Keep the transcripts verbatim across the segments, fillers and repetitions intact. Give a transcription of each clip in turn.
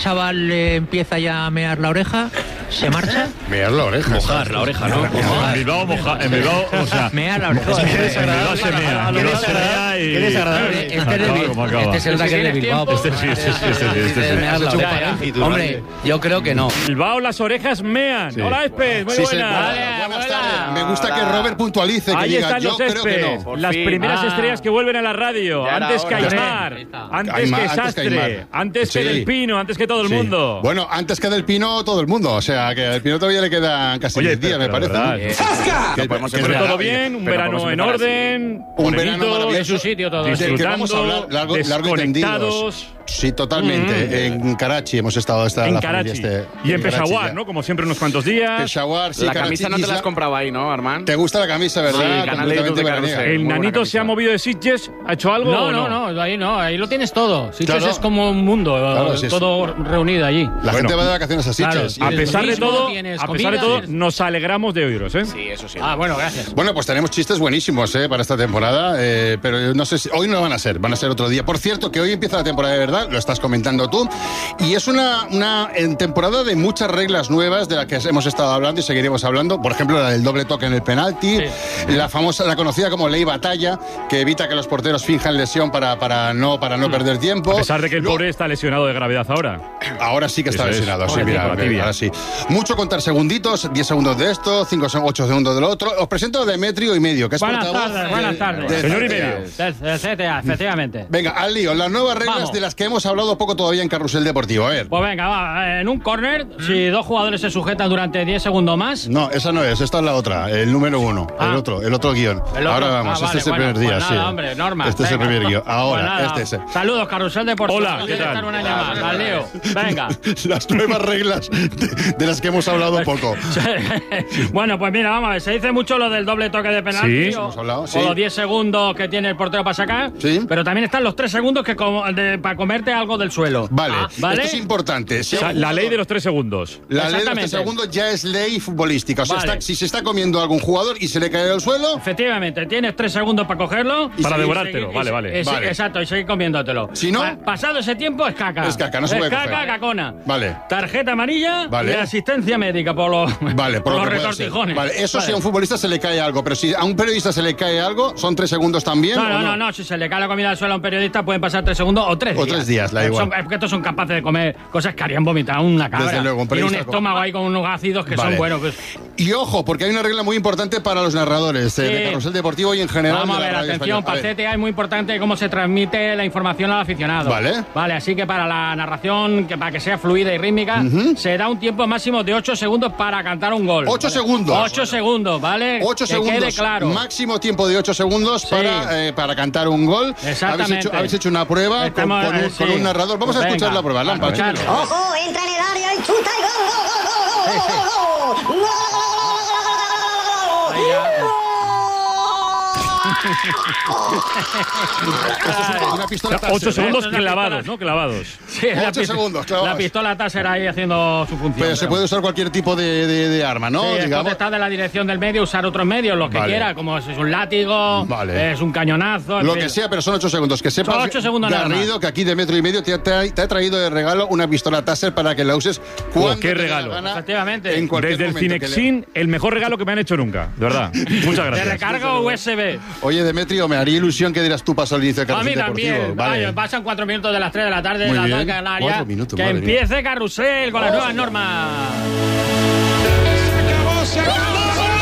chaval le empieza ya a mear la oreja, ¿se marcha? Mear la oreja. Mojar la oreja, ¿no? En Bilbao, mojar. En Bilbao, o sea. Mear la oreja. Qué desagradable. Qué desagradable. Qué desagradable. Este es el que es de Bilbao. Este sí, este sí, este sí. Hombre, yo creo que no. Bilbao, las orejas mean. Sí. Hola, Espes, muy sí, buena. Sí, buenas tardes. Me gusta que Robert puntualice, que ahí diga, están yo los creo que Espes, no. las primeras ah. estrellas que vuelven a la radio. Ya antes que Aymar, antes Aymar, que antes Sastre, que Aymar. antes Sí. que Del Pino, antes que todo el Sí. mundo. Bueno, antes que Del Pino, todo el mundo. O sea, que Del Pino todavía le quedan casi diez días, me parece. ¿no? Eh, ¡Zasca! Que, que, que todo bien, un verano en orden, un verano maravilloso en su sitio todo. Del que vamos a hablar largo, largo y tendido. Sí, totalmente. Mm. En Karachi hemos estado esta en la Karachi. Este, y en, en Peshawar, ¿no? Como siempre, unos cuantos días. Peshawar, sí. La Karachi, camisa no te la has comprado ahí, ¿no, Armand? ¿Te gusta la camisa, verdad? Sí, canal de YouTube de Carrusel. ¿El nanito se ha movido de Sitges? ¿Ha hecho algo no, o no? No, no, ahí no. Ahí lo tienes todo. Sitges claro. es como un mundo, claro, sí, todo sí. reunido allí. La bueno, gente va de vacaciones a Sitges. Claro, a pesar de todo, a pesar de todo, nos alegramos de oíros, ¿eh? Sí, eso sí. Ah, bueno, gracias. Bueno, pues tenemos chistes buenísimos, ¿eh? Para esta temporada, eh, pero no sé si hoy no van a ser, van a ser otro día. Por cierto, que hoy empieza la temporada de verdad, lo estás comentando tú, y es una, una en temporada de muchas reglas nuevas de las que hemos estado hablando y seguiremos hablando. Por ejemplo, la del doble toque en el penalti, sí. la famosa, la conocida como ley batalla, que evita que los porteros finjan lesión para, para no, para no mm. perder tiempo. A pesar de que el pobre está lesionado de gravedad ahora. Ahora sí que está Eso lesionado, es. sí, mira, mira, ahora sí. Mucho contar segunditos, diez segundos de esto, cinco, ocho segundos de lo otro. Os presento a Demetrio y medio, que es buenas portavoz tardes, buenas de, tardes. de Señor y medio. Del C T A, efectivamente. Venga, al lío, las nuevas reglas Vamos. de las que hemos hablado poco todavía en Carrusel Deportivo, a ver. Pues venga, va, en un córner, ¿Mm? si dos jugadores se sujetan durante diez segundos más... No, esa no es, esta es la otra, el número uno, ah. el otro, el otro guión. El otro. Ahora vamos, ah, este vale, es el bueno, primer día, pues sí. Nada, hombre, Norma. Este venga. es el primer guión, ahora, pues nada, este es el... Saludos, Carrusel Deportivo. Hola, ¿qué tal? Un año más, al lío. Venga. Las nuevas reglas de, de las que hemos hablado poco. Bueno, pues mira, vamos a ver, se dice mucho lo del doble toque de penalti. Sí, o, hemos hablado, sí. o los diez segundos que tiene el portero para sacar. Sí. Pero también están los tres segundos que como, de, para comerte algo del suelo. Vale, ah, ¿vale? esto es importante. Si o sea, la ley de los tres segundos. La ley de los tres segundos ya es ley futbolística. O sea, vale. está, si se está comiendo a algún jugador y se le cae al suelo... Efectivamente, tienes tres segundos para cogerlo. Y para seguir, devorártelo, seguir, vale, vale. Y, vale. Exacto, y seguir comiéndotelo. Si no... Pa pasado ese tiempo es caca. Es caca, no se puede Es caca, coger. cacona. Vale. Tarjeta amarilla vale. y asistencia médica por los, vale, por por lo los retortijones. Vale, eso vale. si a un futbolista se le cae algo, pero si a un periodista se le cae algo, ¿son tres segundos también? No, no, no, no, no, si se le cae la comida al suelo a un periodista pueden pasar tres segundos o tres o días. O tres días, la igual. Son, es porque estos son capaces de comer cosas que harían vomitar una cabra. Desde luego, un Tiene un periodista estómago ahí con unos ácidos que vale. son buenos. Pues. Y ojo, porque hay una regla muy importante para los narradores sí. eh, de Carrusel Deportivo y en general. Vamos de a ver, la radio atención, para C T A es muy importante cómo se transmite la información al aficionado. Vale. Vale, así que para la narración, que para que sea fluida y rítmica, uh-huh. se da un tiempo máximo de ocho segundos para cantar un gol. ocho ¿vale? segundos. ocho segundos, ¿vale? ocho que segundos. Quede claro. Máximo tiempo de ocho segundos sí. para, eh, para cantar un gol. Exactamente. Habéis hecho, habéis hecho una prueba Estamos, con, con, un, eh, sí. con un narrador. Vamos a Venga, escuchar la prueba. Lampa, ojo, entra en el área y chuta y gol, gol, gol, gol, gol, gol, gol, gol. Una pistola taser. Ocho segundos clavados, ¿no? Clavados. Sí, ocho segundos clavados. La pistola taser ahí haciendo su función. Pero, pero se puede usar cualquier tipo de, de, de arma, ¿no? Sí, digamos. está de la dirección del medio, usar otros medios, los que vale. quiera, como es un látigo, vale. es un cañonazo. Lo fin. que sea, pero son ocho segundos. Que sepas, ocho segundos Garrido, que aquí de metro y medio te ha, te ha traído de regalo una pistola taser para que la uses cuando oh, qué regalo. Gana, efectivamente. en Desde el Cinexin, le... el mejor regalo que me han hecho nunca, de verdad. Muchas gracias. De recarga U S B. Oye, Demetrio, me haría ilusión que dirás tú paso al inicio de Carrusel Deportivo. A mí también. Vale. Vaya, pasan cuatro minutos de las tres de la tarde, Muy las bien. dos Canarias. Cuatro minutos, que madre empiece mía. Carrusel con las oh, nuevas sí. normas. Se acabó, se acabó.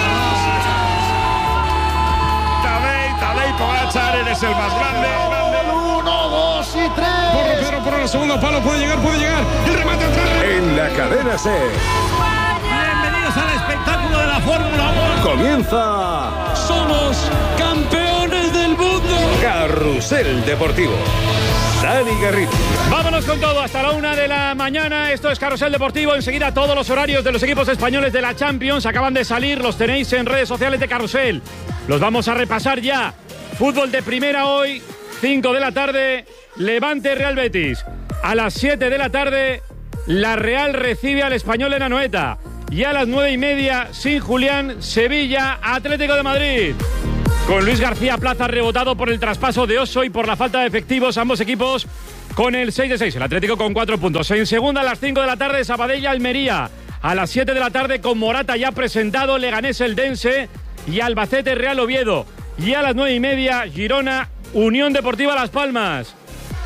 Tadej, Tadej Pogačar, eres el más grande. Uno, dos y tres. Porro, Pedro, por el segundo palo, puede llegar, puede llegar. El remate atrás. En la cadena C. Bienvenidos al espectáculo de la Fórmula uno. Comienza. Somos campeones del mundo. Carrusel Deportivo. Dani Garrido. Vámonos con todo hasta la una de la mañana. Esto es Carrusel Deportivo. Enseguida todos los horarios de los equipos españoles de la Champions acaban de salir. Los tenéis en redes sociales de Carrusel. Los vamos a repasar ya. Fútbol de primera hoy, cinco de la tarde, Levante Real Betis. A las siete de la tarde, la Real recibe al Español en Anoeta. Y a las nueve y media, sin Julián, Sevilla, Atlético de Madrid. Con Luis García Plaza rebotado por el traspaso de Oso y por la falta de efectivos, ambos equipos con el seis de seis. El Atlético con cuatro puntos. En segunda, a las cinco de la tarde, Sabadell Almería. A las siete de la tarde, con Morata ya presentado, Leganés Eldense y Albacete Real Oviedo. Y a las nueve y media, Girona Unión Deportiva Las Palmas.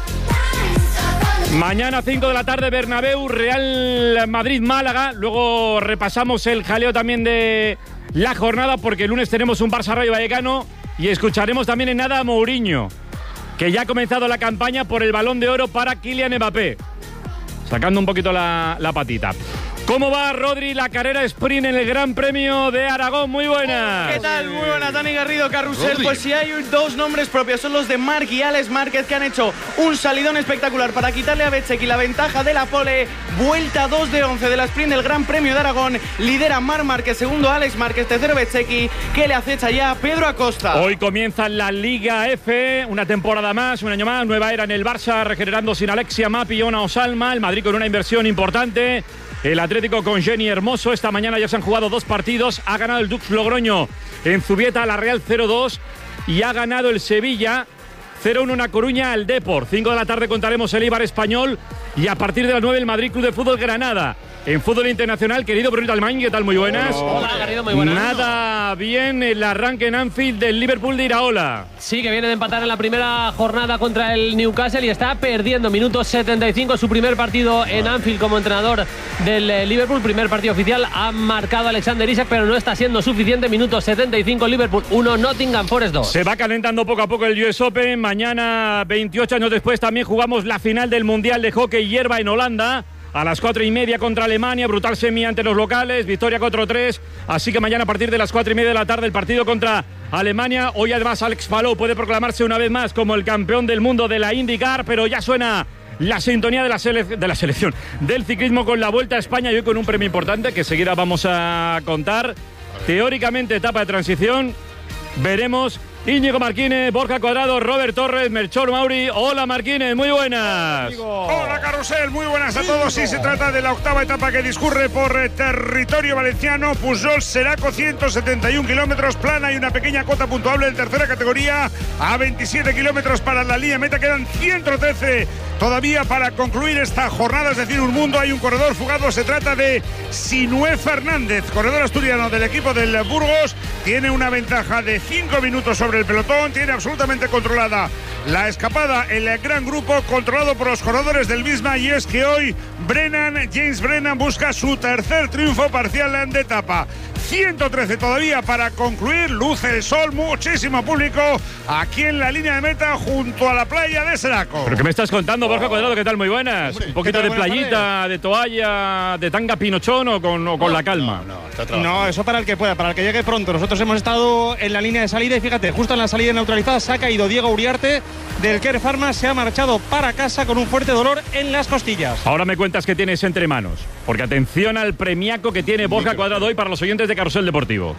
Mañana, cinco de la tarde, Bernabéu, Real Madrid-Málaga. Luego repasamos el jaleo también de la jornada, porque el lunes tenemos un Barça-Rayo Vallecano y escucharemos también en nada a Mourinho, que ya ha comenzado la campaña por el Balón de Oro para Kylian Mbappé, sacando un poquito la, la patita. ¿Cómo va, Rodri, la carrera sprint en el Gran Premio de Aragón? Muy buenas. ¿Qué tal? Muy buenas, Dani Garrido, Carrusel. Rodri. Pues si hay dos nombres propios, son los de Marc y Alex Márquez, que han hecho un salidón espectacular para quitarle a Bezzecchi la ventaja de la pole. Vuelta dos de once de la sprint del Gran Premio de Aragón. Lidera Marc Márquez, segundo Alex Márquez, tercero Bezzecchi, que le acecha ya a Pedro Acosta. Hoy comienza la Liga F, una temporada más, un año más, nueva era en el Barça, regenerando sin Alexia Mapi y Ona Osalma. El Madrid con una inversión importante. El Atlético con Jenny Hermoso. Esta mañana ya se han jugado dos partidos. Ha ganado el Dux Logroño en Zubieta a la Real cero dos. Y ha ganado el Sevilla cero uno en A Coruña al Depor. cinco de la tarde contaremos el Eibar Español. Y a partir de las nueve el Madrid Club de Fútbol Granada. En fútbol internacional, querido Brunito Almain, ¿qué tal? Muy buenas. Hola, Garrido, muy buenas. Nada bien el arranque en Anfield del Liverpool de Iraola. Sí, que viene de empatar en la primera jornada contra el Newcastle y está perdiendo. Minuto setenta y cinco, su primer partido en Anfield como entrenador del Liverpool. Primer partido oficial, ha marcado Alexander Isak, pero no está siendo suficiente. Minuto setenta y cinco, Liverpool uno, Nottingham Forest dos. Se va calentando poco a poco el U S Open. Mañana, veintiocho años después, también jugamos la final del Mundial de Hockey Hierba en Holanda. A las cuatro y media contra Alemania, brutal semi ante los locales, victoria cuatro tres. Así que mañana a partir de las cuatro y media de la tarde el partido contra Alemania. Hoy además Alex Palou puede proclamarse una vez más como el campeón del mundo de la IndyCar, pero ya suena la sintonía de la, sele de la selección del ciclismo con la Vuelta a España y hoy con un premio importante que seguirá vamos a contar. Teóricamente etapa de transición, veremos. Íñigo Marquínez, Borja Cuadrado, Robert Torres, Melchor Mauri. Hola Marquínez, muy buenas. Hola Carrusel, muy buenas a todos. Sí, se trata de la octava etapa que discurre por eh, territorio valenciano. Pujol Seraco, ciento setenta y un kilómetros, plana y una pequeña cota puntuable en tercera categoría a veintisiete kilómetros para la línea meta. Quedan ciento trece todavía para concluir esta jornada, es decir, un mundo. Hay un corredor fugado, se trata de Sinué Fernández, corredor asturiano del equipo del Burgos. Tiene una ventaja de cinco minutos sobre el pelotón, tiene absolutamente controlada la escapada el gran grupo controlado por los corredores del Visma, y es que hoy Brennan, James Brennan busca su tercer triunfo parcial de etapa. ciento trece todavía para concluir, luce el sol, muchísimo público aquí en la línea de meta junto a la playa de Seraco. ¿Pero qué me estás contando, Borja Cuadrado? ¿Qué tal? Muy buenas. Hombre, un poquito de playita, de toalla, de tanga pinochón o con, o con No, la calma. No, no, está trabajando. No, eso para el que pueda, para el que llegue pronto. Nosotros hemos estado en la línea de salida y fíjate, justo en la salida neutralizada se ha caído Diego Uriarte del Care Pharma, se ha marchado para casa con un fuerte dolor en las costillas. Ahora me cuentas qué tienes entre manos, porque atención al premiaco que tiene Borja Cuadrado hoy para los oyentes de Carrusel Deportivo.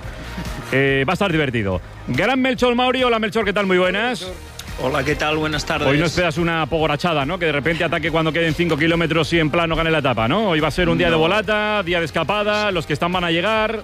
Eh, va a estar divertido. Gran Melchor Mauri. Hola Melchor, ¿qué tal? Muy buenas. Hola, ¿qué tal? Buenas tardes. Hoy no esperas una pogorachada, ¿no? Que de repente ataque cuando queden cinco kilómetros y en plano gane la etapa, ¿no? Hoy va a ser un día No. de volata, día de escapada, los que están van a llegar.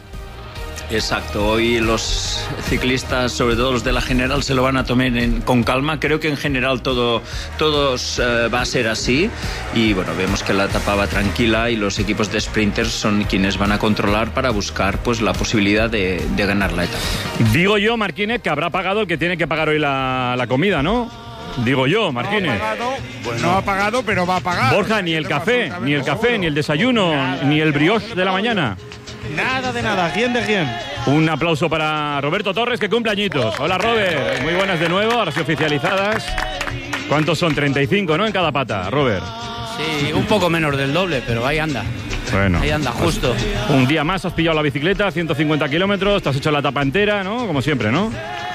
Exacto, hoy los ciclistas, sobre todo los de la general, se lo van a tomar en- con calma. Creo que en general todo todos eh, va a ser así. Y bueno, vemos que la etapa va tranquila y los equipos de sprinters son quienes van a controlar para buscar pues la posibilidad de, de ganar la etapa. Digo yo, Marquínez, que habrá pagado el que tiene que pagar hoy la, la comida, ¿no? Digo yo, Marquínez. No ha pagado, no ha pagado, pero va a pagar. Borja, ni el café, ni el café, ni el desayuno, ni el brioche de la mañana. Nada de nada, ¿quién de quién? Un aplauso para Roberto Torres, que cumple añitos. Hola, Robert. Muy buenas de nuevo, ahora sí oficializadas. ¿Cuántos son? treinta y cinco, ¿no? En cada pata, Robert. Sí, un poco menos del doble, pero ahí anda. Bueno. Ahí anda, justo. Un día más has pillado la bicicleta, ciento cincuenta kilómetros, te has hecho la etapa entera, ¿no? Como siempre, ¿no?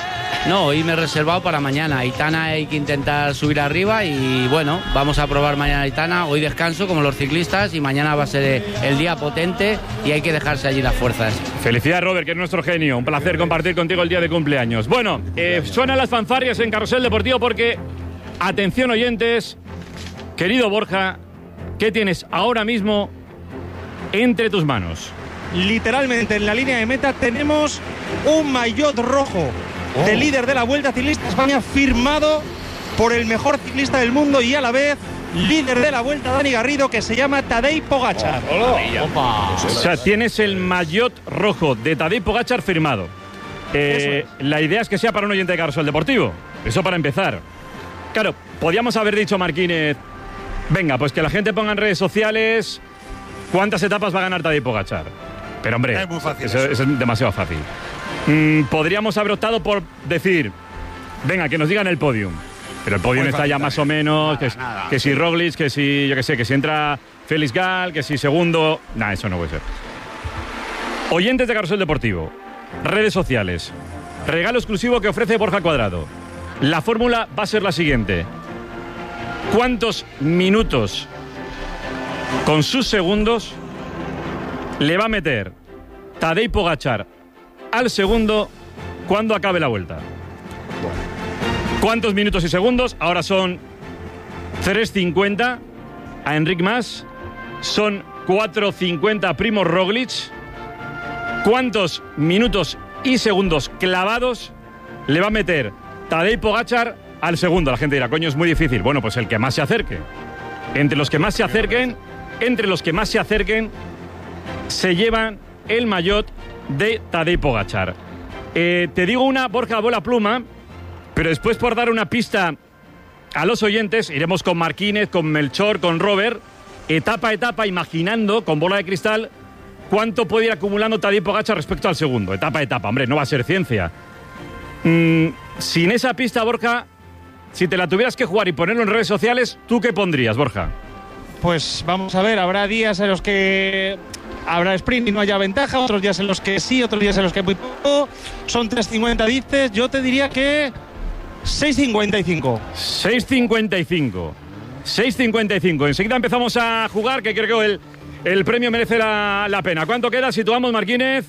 No, hoy me he reservado para mañana. Aitana hay que intentar subir arriba y bueno, vamos a probar mañana Aitana. Hoy descanso como los ciclistas y mañana va a ser el día potente y hay que dejarse allí las fuerzas. Felicidades, Robert, que es nuestro genio. Un placer compartir contigo el día de cumpleaños. Bueno, eh, suenan las fanfarrias en Carrusel Deportivo porque, atención oyentes, querido Borja, ¿qué tienes ahora mismo entre tus manos? Literalmente en la línea de meta tenemos un maillot rojo Oh. del líder de la Vuelta Ciclista España, firmado por el mejor ciclista del mundo y a la vez líder de la Vuelta, Dani Garrido, que se llama Tadej Pogačar. Opa. O sea, tienes el maillot rojo de Tadej Pogačar firmado. Eh, es. La idea es que sea para un oyente de Carrusel Deportivo. Eso para empezar. Claro, podíamos haber dicho, Marquínez, venga, pues que la gente ponga en redes sociales cuántas etapas va a ganar Tadej Pogačar. Pero hombre, es muy fácil eso, eso. eso es demasiado fácil. Mm, podríamos haber optado por decir, venga, que nos digan el podium. Pero el podium está ya más o menos, que, nada, que si Roglic, que si, yo que sé, que si entra Félix Gal, que si segundo... Nah, eso no puede ser. Oyentes de Carrusel Deportivo, redes sociales, regalo exclusivo que ofrece Borja Cuadrado. La fórmula va a ser la siguiente. ¿Cuántos minutos con sus segundos le va a meter Tadej Pogačar al segundo cuando acabe la Vuelta? ¿Cuántos minutos y segundos? Ahora son tres cincuenta a Enric Mas, son cuatro cincuenta a Primož Roglic. ¿Cuántos minutos y segundos clavados le va a meter Tadej Pogačar al segundo? La gente dirá, coño, es muy difícil. Bueno, pues el que más se acerque. Entre los que más se acerquen, entre los que más se acerquen, se llevan el maillot de Tadej Pogačar. Eh, te digo una, Borja, bola pluma, pero después, por dar una pista a los oyentes, iremos con Marquínez, con Melchor, con Robert, etapa a etapa, imaginando, con bola de cristal, cuánto puede ir acumulando Tadej Pogačar respecto al segundo. Etapa a etapa, hombre, no va a ser ciencia. Mm, sin esa pista, Borja, si te la tuvieras que jugar y ponerlo en redes sociales, ¿tú qué pondrías, Borja? Pues vamos a ver, habrá días en los que habrá sprint y no haya ventaja, otros días en los que sí, otros días en los que muy poco. Son tres cincuenta, dices, yo te diría que seis cincuenta y cinco. seis cincuenta y cinco. seis cincuenta y cinco. Enseguida empezamos a jugar, que creo que el, el premio merece la, la pena. ¿Cuánto queda? Situamos, Marquínez.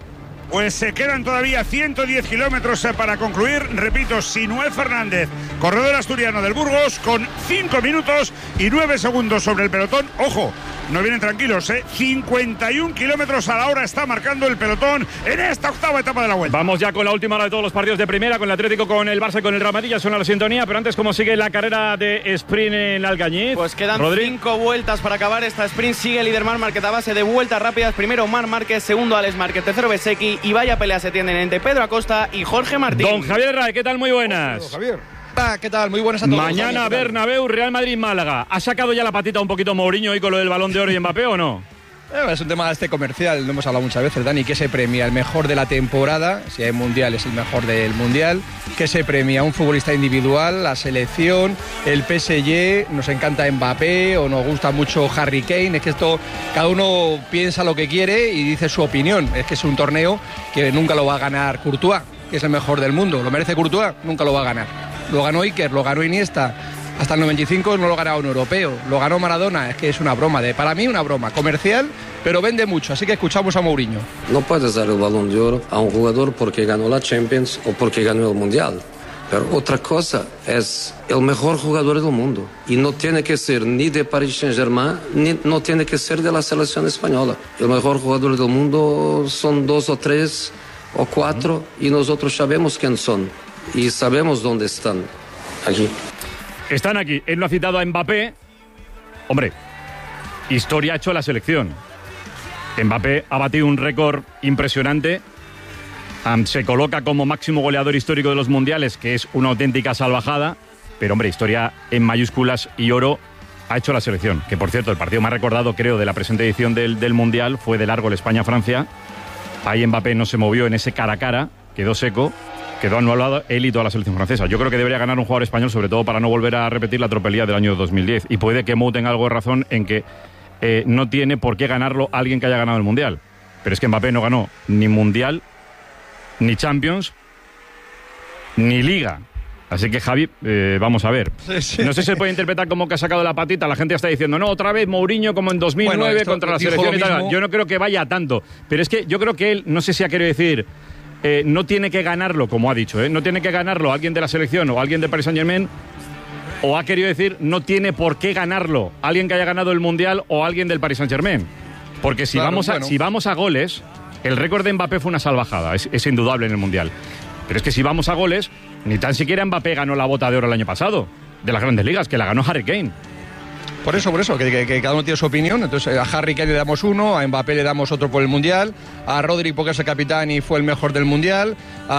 Pues se quedan todavía ciento diez kilómetros para concluir. Repito, Sinuel Fernández, corredor asturiano del Burgos, con cinco minutos y nueve segundos sobre el pelotón. Ojo, no vienen tranquilos, ¿eh? cincuenta y un kilómetros a la hora está marcando el pelotón en esta octava etapa de la Vuelta. Vamos ya con la última hora de todos los partidos de primera, con el Atlético, con el Barça y con el Real Madrid. Ya suena la sintonía, pero antes, ¿cómo sigue la carrera de sprint en Algañiz? Pues quedan Rodri. cinco vueltas para acabar esta sprint. Sigue el líder Marc Márquez a base de vueltas rápidas. Primero Marc Márquez, segundo Alex Márquez, tercero Bezzecchi, y vaya pelea se tienden entre Pedro Acosta y Jorge Martín. Don Javier Herrera, ¿qué tal? Muy buenas. Hola, Javier. Ah, ¿qué tal? Muy buenas a todos. Mañana Bernabéu, Real Madrid-Málaga. ¿Ha sacado ya la patita un poquito Mourinho hoy con lo del Balón de Oro y Mbappé o no? Eh, es un tema este comercial, lo hemos hablado muchas veces, Dani, que se premia el mejor de la temporada, si hay mundial es el mejor del mundial, que se premia un futbolista individual, la selección, el P S G, nos encanta Mbappé o nos gusta mucho Harry Kane, es que esto cada uno piensa lo que quiere y dice su opinión, es que es un torneo que nunca lo va a ganar Courtois, que es el mejor del mundo, ¿lo merece Courtois? Nunca lo va a ganar, lo ganó Iker, lo ganó Iniesta. Hasta el noventa y cinco no lo ganaba un europeo, lo ganó Maradona, es que es una broma, de, para mí una broma, comercial, pero vende mucho, así que escuchamos a Mourinho. No puedes dar el Balón de Oro a un jugador porque ganó la Champions o porque ganó el Mundial, pero otra cosa es el mejor jugador del mundo y no tiene que ser ni de Paris Saint-Germain, ni no tiene que ser de la selección española. El mejor jugador del mundo son dos o tres o cuatro y nosotros sabemos quién son y sabemos dónde están, aquí. Están aquí. Él no ha citado a Mbappé. Hombre, historia ha hecho la selección. Mbappé ha batido un récord impresionante. Um, se coloca como máximo goleador histórico de los mundiales, que es una auténtica salvajada. Pero, hombre, historia en mayúsculas y oro ha hecho la selección. Que, por cierto, el partido más recordado, creo, de la presente edición del, del mundial fue de largo el España-Francia. Ahí Mbappé no se movió en ese cara a cara, quedó seco. Quedó anulado él y toda la selección francesa. Yo creo que debería ganar un jugador español, sobre todo para no volver a repetir la tropelía del año dos mil diez. Y puede que Mou tenga algo de razón en que eh, no tiene por qué ganarlo alguien que haya ganado el Mundial. Pero es que Mbappé no ganó ni Mundial, ni Champions, ni Liga. Así que, Javi, eh, vamos a ver. Sí, sí. No sé si se puede interpretar como que ha sacado la patita. La gente está diciendo, no, otra vez Mourinho como en dos mil nueve bueno, contra la selección y tal. Yo no creo que vaya tanto. Pero es que yo creo que él, no sé si ha querido decir... Eh, no tiene que ganarlo, como ha dicho, ¿eh? No tiene que ganarlo alguien de la selección o alguien de Paris Saint-Germain, o ha querido decir no tiene por qué ganarlo alguien que haya ganado el Mundial o alguien del Paris Saint-Germain. Porque si, claro, vamos a, bueno. si vamos a goles, el récord de Mbappé fue una salvajada, es, es indudable en el Mundial. Pero es que si vamos a goles, ni tan siquiera Mbappé ganó la bota de oro el año pasado, de las Grandes Ligas, que la ganó Harry Kane. Por eso, por eso, que, que, que cada uno tiene su opinión. Entonces, a Harry Kane le damos uno, a Mbappé le damos otro por el Mundial, a Rodri porque es el capitán y fue el mejor del Mundial,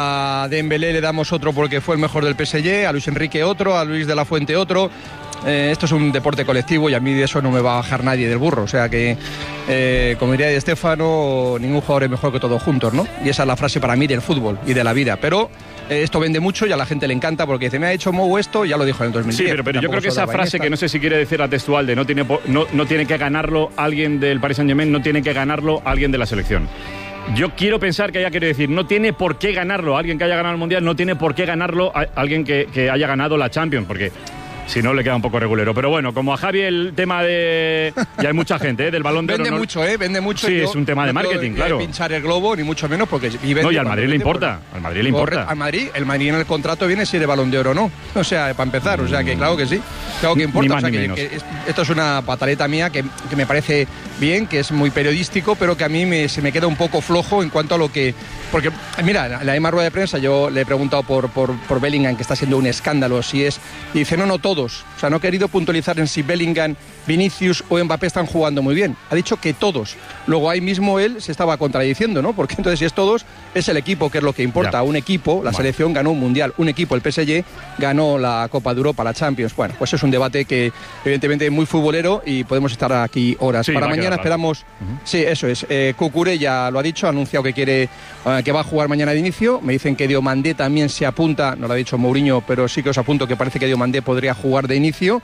a Dembélé le damos otro porque fue el mejor del P S G, a Luis Enrique otro, a Luis de la Fuente otro. Eh, esto es un deporte colectivo y a mí de eso no me va a bajar nadie del burro. O sea que, eh, como diría Di Stéfano, ningún jugador es mejor que todos juntos, ¿no? Y esa es la frase para mí del fútbol y de la vida. Pero eh, esto vende mucho y a la gente le encanta porque dice, me ha hecho Mou esto, ya lo dijo en el dos mil diez. Sí, pero, pero yo creo que esa frase que no sé si quiere decir la textual de no tiene, no, no tiene que ganarlo alguien del Paris Saint-Germain, no tiene que ganarlo alguien de la selección. Yo quiero pensar que ella quiere decir, no tiene por qué ganarlo alguien que haya ganado el Mundial, no tiene por qué ganarlo a, alguien que, que haya ganado la Champions, porque si no le queda un poco regulero. Pero bueno, como a Javi el tema de... Y hay mucha gente, ¿eh? Del Balón de Oro. Vende no... mucho, ¿eh? Vende mucho. Sí, yo es un tema de no marketing, claro. pinchar el globo, ni mucho menos, porque... Y no, y al Madrid le importa. Al Madrid le importa. Al Madrid, el Madrid en el contrato viene si eres Balón de Oro o no. O sea, para empezar, o sea, que claro que sí. Claro que importa. Ni más o sea, ni que, menos. que es, esto es una pataleta mía que, que me parece bien, que es muy periodístico, pero que a mí me, se me queda un poco flojo en cuanto a lo que... Porque, mira, la misma rueda de prensa, yo le he preguntado por, por, por Bellingham, que está siendo un escándalo, si es... Y dice, no, no todos. O sea, no he querido puntualizar en si Bellingham, Vinicius o Mbappé están jugando muy bien. Ha dicho que todos. Luego ahí mismo él se estaba contradiciendo, ¿no? Porque entonces si es todos, es el equipo que es lo que importa. Ya. Un equipo, la vale. selección ganó un Mundial. Un equipo, el P S G, ganó la Copa de Europa, la Champions. Bueno, pues es un debate que evidentemente es muy futbolero y podemos estar aquí horas. Sí, Para mañana esperamos... Uh-huh. Sí, eso es. Eh, Cucurella ya lo ha dicho, ha anunciado que quiere uh, que va a jugar mañana de inicio. Me dicen que Diomandé también se apunta, no lo ha dicho Mourinho, pero sí que os apunto que parece que Diomandé podría jugar de inicio.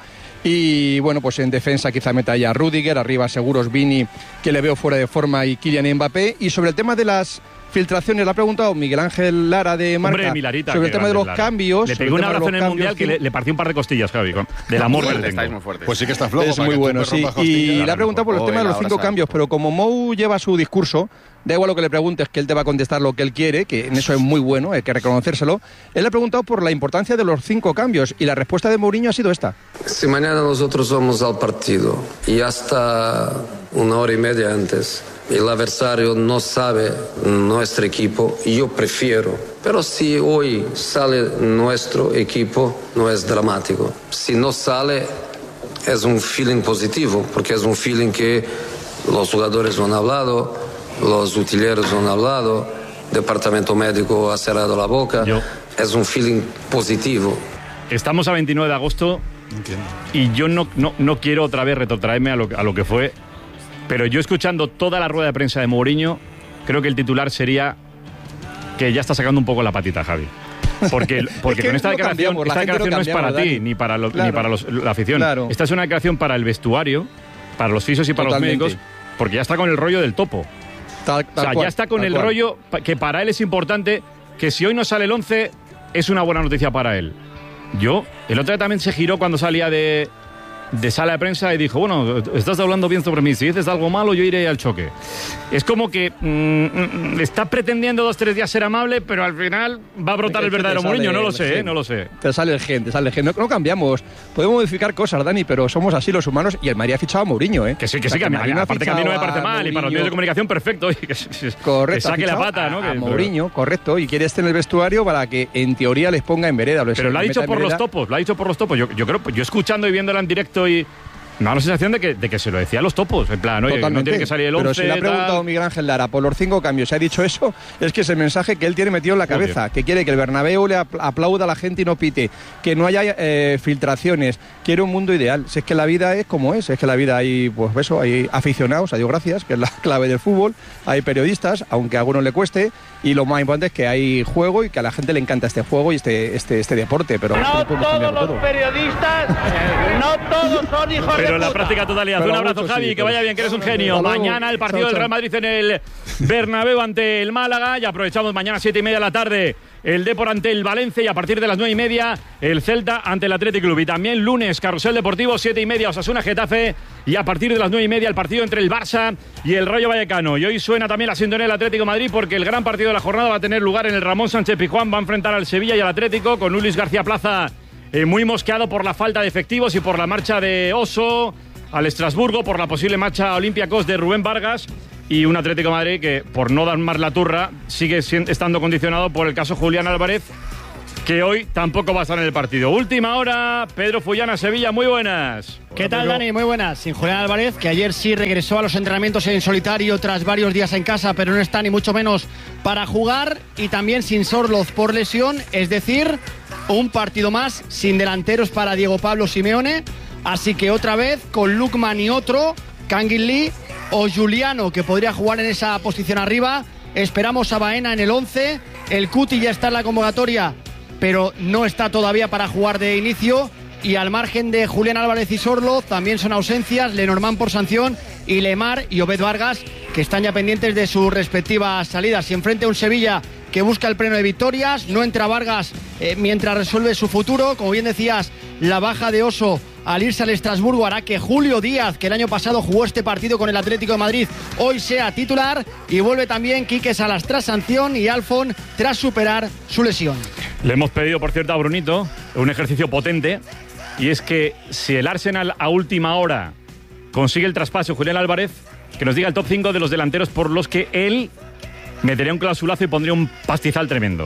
Y bueno, pues en defensa quizá meta ya a Rüdiger, arriba seguros Vini, que le veo fuera de forma, y Kylian Mbappé. Y sobre el tema de las filtraciones, le ha preguntado Miguel Ángel Lara de Marca. Hombre, Milarita, sobre el tema de los Lara. cambios. Le pegó un abrazo en el Mundial que le, le partió un par de costillas, Javi, con, del amor que le tengo. Pues sí que está flojo. Es muy bueno, sí. Y le ha preguntado por el tema de los cinco cambios, pero como Mou lleva su discurso, da igual lo que le preguntes, que él te va a contestar lo que él quiere, que en eso es muy bueno, hay que reconocérselo. Él le ha preguntado por la importancia de los cinco cambios y la respuesta de Mourinho ha sido esta. Si mañana nosotros vamos al partido y hasta una hora y media antes el adversario no sabe nuestro equipo, yo prefiero. Pero si hoy sale nuestro equipo, no es dramático. Si no sale, es un feeling positivo, porque es un feeling que los jugadores han hablado, los utileros han hablado, el departamento médico ha cerrado la boca. Yo. Es un feeling positivo. Estamos a veintinueve de agosto. Entiendo. Y yo no, no, no quiero otra vez retrotraerme a lo, a lo que fue, pero yo escuchando toda la rueda de prensa de Mourinho, creo que el titular sería que ya está sacando un poco la patita, Javi. Porque, porque es que con esta declaración, esta declaración no, no es para ti, ni para, lo, claro. ni para los, la afición. Claro. Esta es una declaración para el vestuario, para los fisios y para Totalmente. los médicos, porque ya está con el rollo del topo. Tal, tal o sea, cual, ya está con el cual. rollo que para él es importante, que si hoy no sale el once, es una buena noticia para él. Yo, el otro día también se giró cuando salía de, de sala de prensa y dijo, bueno, estás hablando bien sobre mí, si dices algo malo yo iré al choque. Es como que mmm, está pretendiendo dos, tres días ser amable, pero al final va a brotar el verdadero Mourinho, no lo sé, ¿eh? no lo sé. Te sale el gen, te sale el gen. No, no cambiamos, podemos modificar cosas, Dani, pero somos así los humanos y el Madrid ha fichado a Mourinho, ¿eh? Que sí, que sí, o sea, que, que a mí, aparte que a mí no me parece mal, y para los medios de comunicación, perfecto. Y que, que, correcto. Que saque la pata, ¿no? A, a que, Mourinho, pero... correcto, y quiere estar en el vestuario para que en teoría les ponga en vereda. Pero lo ha dicho por los topos, lo ha dicho por los topos. Yo, yo creo, yo escuchando y viéndola en directo y... Me da la sensación de que, de que se lo decía a los topos, en plan, oye, no tiene que salir el once. Pero si le ha preguntado tal... Miguel Ángel Lara por los cinco cambios, se ha dicho eso, es que es el mensaje que él tiene metido en la cabeza, Obvio. que quiere que el Bernabéu le aplauda a la gente y no pite, que no haya eh, filtraciones, quiere un mundo ideal. Si es que la vida es como es, es que la vida hay, pues eso, hay aficionados, a Dios gracias, que es la clave del fútbol, hay periodistas, aunque a algunos le cueste, y lo más importante es que hay juego y que a la gente le encanta este juego y este, este, este deporte. Pero no todos los todo. periodistas, no todos son hijos pero de la puta. práctica totalidad. Pero un abrazo, mucho, Javi, sí, que vaya bien, que eres un genio. Chao, mañana el partido chao, del Real Madrid en el Bernabéu ante el Málaga. Y aprovechamos mañana siete y media de la tarde el Depor ante el Valencia y a partir de las nueve y media el Celta ante el Athletic Club. Y también lunes, Carrusel Deportivo, siete y media, Osasuna Getafe. Y a partir de las nueve y media el partido entre el Barça y el Rayo Vallecano. Y hoy suena también la sintonía del Atlético de Madrid porque el gran partido de la jornada va a tener lugar en el Ramón Sánchez Pizjuán. Va a enfrentar al Sevilla y al Atlético con Luis García Plaza eh, muy mosqueado por la falta de efectivos y por la marcha de Oso al Estrasburgo, por la posible marcha a Olympiacos de Rubén Vargas y un Atlético de Madrid que, por no dar más la turra, sigue estando condicionado por el caso Julián Álvarez que hoy tampoco va a estar en el partido. Última hora, Pedro Fullana, Sevilla, muy buenas. ¿Qué tal, Dani? Muy buenas. Sin Julián Álvarez, que ayer sí regresó a los entrenamientos en solitario tras varios días en casa, pero no está ni mucho menos para jugar. Y también sin Sorloz por lesión, es decir, un partido más sin delanteros para Diego Pablo Simeone. Así que otra vez con Lukman y otro, Kangin Lee o Juliano, que podría jugar en esa posición arriba. Esperamos a Baena en el once. El Cuti ya está en la convocatoria, pero no está todavía para jugar de inicio. Y al margen de Julián Álvarez y Sorloz, también son ausencias Lenormand por sanción y Lemar y Obed Vargas, que están ya pendientes de sus respectivas salidas. Y enfrente a un Sevilla que busca el pleno de victorias, no entra Vargas eh, mientras resuelve su futuro. Como bien decías, la baja de Oso al irse al Estrasburgo hará que Julio Díaz, que el año pasado jugó este partido con el Atlético de Madrid, hoy sea titular. Y vuelve también Quique Salas tras sanción y Alfon tras superar su lesión. Le hemos pedido, por cierto, a Brunito un ejercicio potente, y es que si el Arsenal a última hora consigue el traspaso Julián Álvarez, que nos diga el top cinco de los delanteros por los que él metería un clausulazo y pondría un pastizal tremendo.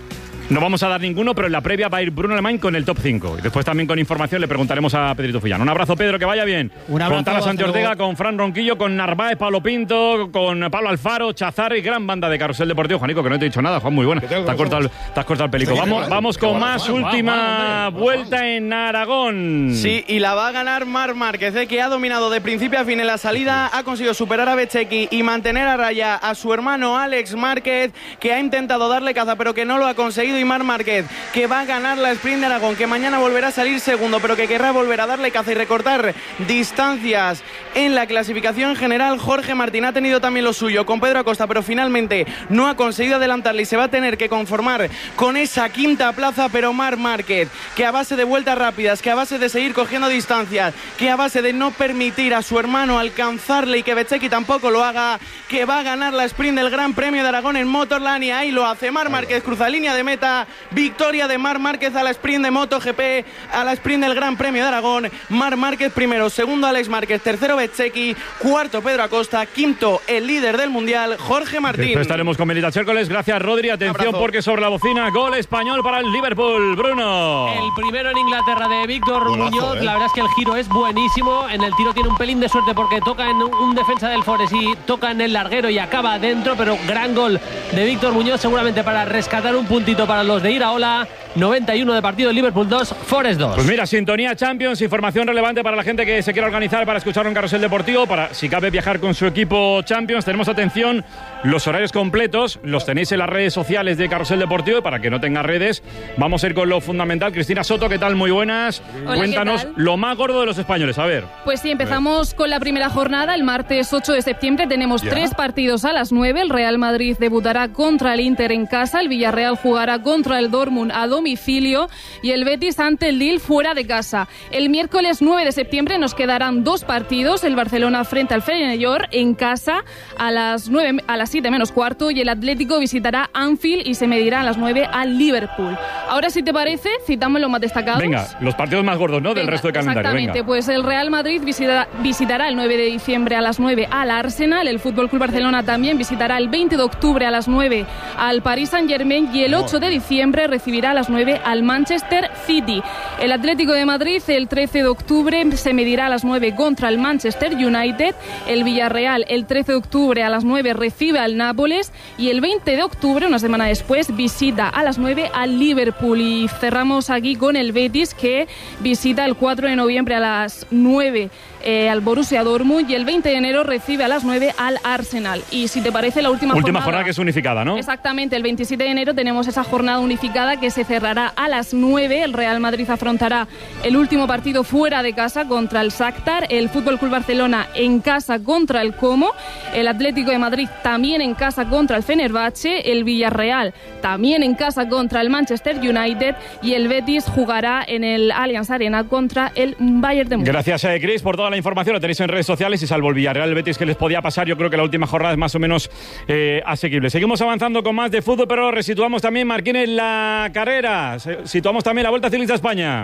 No vamos a dar ninguno, pero en la previa va a ir Bruno Alemán con el top cinco. Y después también con información le preguntaremos a Pedrito Fullana. Un abrazo, Pedro, que vaya bien. Un abrazo. Con Tala Santi Ortega, con Fran Ronquillo, con Narváez, Pablo Pinto, con Pablo Alfaro, Chazar y gran banda de Carrusel Deportivo. Juanico, que no te he dicho nada, Juan, muy buena. Te has cortado, el, te has cortado el pelico. Vamos, vamos con más última vuelta en Aragón. Sí, y la va a ganar Marc Márquez, ¿eh? Que ha dominado de principio a fin en la salida, ha conseguido superar a Bezzecchi y mantener a raya a su hermano Alex Márquez, que ha intentado darle caza, pero que no lo ha conseguido. Y Marc Márquez, que va a ganar la Sprint de Aragón, que mañana volverá a salir segundo, pero que querrá volver a darle caza y recortar distancias en la clasificación general. Jorge Martín ha tenido también lo suyo con Pedro Acosta, pero finalmente no ha conseguido adelantarle y se va a tener que conformar con esa quinta plaza. Pero Marc Márquez, que a base de vueltas rápidas, que a base de seguir cogiendo distancias, que a base de no permitir a su hermano alcanzarle y que Bezzecchi tampoco lo haga, que va a ganar la Sprint del Gran Premio de Aragón en Motorland. Y ahí lo hace Marc Márquez, cruza línea de meta. Victoria de Marc Márquez a la Sprint de MotoGP, a la Sprint del Gran Premio de Aragón. Marc Márquez primero, segundo Alex Márquez, tercero Bezzecchi, cuarto Pedro Acosta, quinto el líder del Mundial, Jorge Martín. Después estaremos con Melita Chércoles. Gracias, Rodri. Atención, porque sobre la bocina, gol español para el Liverpool. Bruno. El primero en Inglaterra de Víctor Golazo, Muñoz. ¿eh? La verdad es que el giro es buenísimo. En el tiro tiene un pelín de suerte porque toca en un defensa del Forest y toca en el larguero y acaba adentro, pero gran gol de Víctor Muñoz, seguramente para rescatar un puntito para los de Iraola. noventa y uno de partido, Liverpool dos, Forest dos. Pues mira, sintonía Champions, información relevante para la gente que se quiera organizar para escuchar un carrusel deportivo, para, si cabe, viajar con su equipo Champions. Tenemos, atención, los horarios completos, los tenéis en las redes sociales de Carrusel Deportivo, y para que no tenga redes, vamos a ir con lo fundamental. Cristina Soto, ¿qué tal? Muy buenas. Hola, cuéntanos ¿qué tal? lo más gordo de los españoles, a ver. Pues sí, empezamos con la primera jornada. El martes ocho de septiembre tenemos ¿Ya? tres partidos a las nueve. El Real Madrid debutará contra el Inter en casa, el Villarreal jugará contra el Dortmund a domicilio y el Betis ante el Lille fuera de casa. El miércoles nueve de septiembre nos quedarán dos partidos. El Barcelona frente al Feyenoord en casa a las nueve, a las siete menos cuarto, y el Atlético visitará Anfield y se medirá a las nueve al Liverpool. Ahora, si te parece, citamos los más destacados. Venga, los partidos más gordos, ¿no? Del Venga, resto de calendario. Exactamente, Venga. pues el Real Madrid visitará, visitará el nueve de diciembre a las nueve al Arsenal. El Fútbol Club Barcelona también visitará el veinte de octubre a las nueve al Paris Saint-Germain, y el ocho de diciembre recibirá a las nueve al Manchester City. El Atlético de Madrid el trece de octubre se medirá a las nueve contra el Manchester United. El Villarreal el trece de octubre a las nueve recibe al Nápoles, y el veinte de octubre, una semana después, visita a las nueve al Liverpool. Y cerramos aquí con el Betis, que visita el cuatro de noviembre a las nueve eh, al Borussia Dortmund, y el veinte de enero recibe a las nueve al Arsenal. Y si te parece, la última, Última jornada, jornada que es unificada, ¿no? Exactamente, el veintisiete de enero tenemos esa jornada unificada que se cerrará a las nueve. El Real Madrid afrontará el último partido fuera de casa contra el Shakhtar, el Fútbol Club Barcelona en casa contra el Como, el Atlético de Madrid también en casa contra el Fenerbahce, el Villarreal también en casa contra el Manchester United, y el Betis jugará en el Allianz Arena contra el Bayern de Múnich. Gracias, eh, Chris, por toda la información. Lo tenéis en redes sociales, y salvo el Villarreal, el Betis que les podía pasar, yo creo que la última jornada es más o menos eh, asequible. Seguimos avanzando con más de fútbol, pero resituamos también, Marquín, en la carrera. Situamos también la Vuelta Ciclista a España.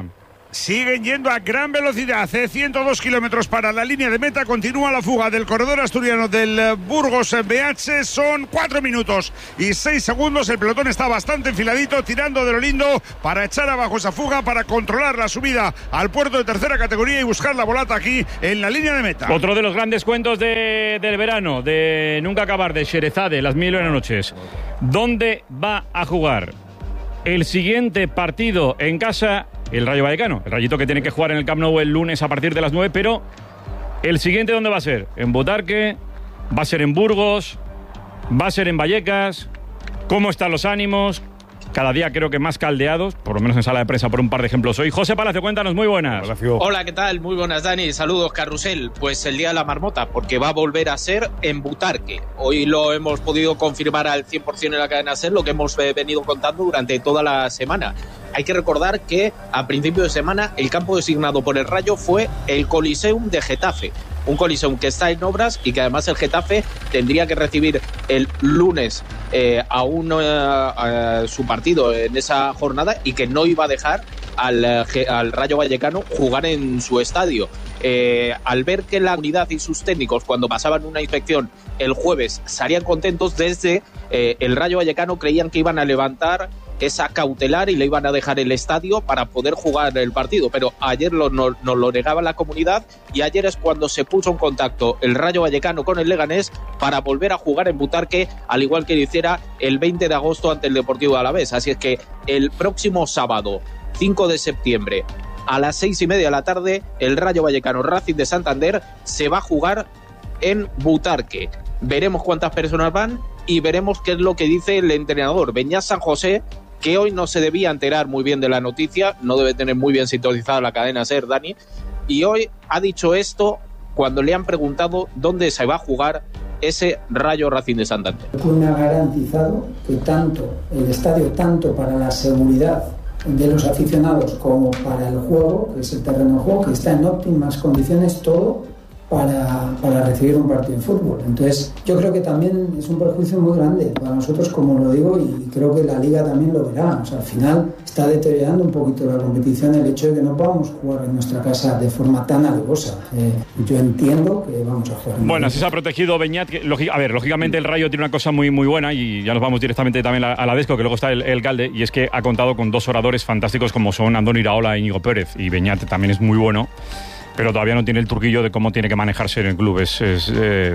siguen yendo a gran velocidad, hace ciento dos kilómetros para la línea de meta. Continúa la fuga del corredor asturiano del Burgos B H. Son cuatro minutos y seis segundos. El pelotón está bastante enfiladito, tirando de lo lindo para echar abajo esa fuga, para controlar la subida al puerto de tercera categoría y buscar la volata aquí en la línea de meta. Otro de los grandes cuentos de, del verano, de nunca acabar, de Sherezade, las mil y una noches. ¿Dónde va a jugar el siguiente partido en casa? El Rayo Vallecano, el Rayito que tiene que jugar en el Camp Nou el lunes a partir de las nueve, pero el siguiente ¿dónde va a ser? ¿En Butarque? ¿Va a ser en Burgos? ¿Va a ser en Vallecas? ¿Cómo están los ánimos? Cada día creo que más caldeados, por lo menos en sala de prensa por un par de ejemplos hoy. José Palacio, cuéntanos, muy buenas. Hola, ¿qué tal? Muy buenas, Dani. Saludos, Carrusel. Pues el día de la marmota, porque va a volver a ser en Butarque. Hoy lo hemos podido confirmar al cien por ciento en la cadena SER, lo que hemos venido contando durante toda la semana. Hay que recordar que a principio de semana el campo designado por el Rayo fue el Coliseum de Getafe. Un Coliseum que está en obras y que además el Getafe tendría que recibir el lunes eh, a, un, a, a su partido en esa jornada y que no iba a dejar al, al Rayo Vallecano jugar en su estadio. Eh, al ver que la unidad y sus técnicos cuando pasaban una inspección el jueves salían contentos, desde eh, el Rayo Vallecano creían que iban a levantar esa cautelar y le iban a dejar el estadio para poder jugar el partido, pero ayer lo, no, nos lo negaba la comunidad y ayer es cuando se puso en contacto el Rayo Vallecano con el Leganés para volver a jugar en Butarque, al igual que lo hiciera el veinte de agosto ante el Deportivo de Alavés. Así es que el próximo sábado, cinco de septiembre, a las seis y media de la tarde, el Rayo Vallecano Racing de Santander se va a jugar en Butarque. Veremos cuántas personas van y veremos qué es lo que dice el entrenador Beñat San José, que hoy no se debía enterar muy bien de la noticia, no debe tener muy bien sintonizada la cadena SER, Dani, y hoy ha dicho esto cuando le han preguntado dónde se va a jugar ese Rayo Racing de Santander. El club me ha garantizado que tanto el estadio, tanto para la seguridad de los aficionados como para el juego, que es el terreno de juego, que está en óptimas condiciones, todo para, para recibir un partido de fútbol. Entonces yo creo que también es un perjuicio muy grande para nosotros, como lo digo, y creo que la Liga también lo verá. O sea, al final está deteriorando un poquito la competición el hecho de que no podamos jugar en nuestra casa de forma tan alevosa. Eh, yo entiendo que vamos a jugar en Bueno, así se ha protegido Beñat. Que, a ver, lógicamente el Rayo tiene una cosa muy, muy buena, y ya nos vamos directamente también a, a la Desco, que luego está el, el Galde, y es que ha contado con dos oradores fantásticos como son Andoni Iraola e Íñigo Pérez, y Beñat también es muy bueno, pero todavía no tiene el truquillo de cómo tiene que manejarse en el club. Es, es eh,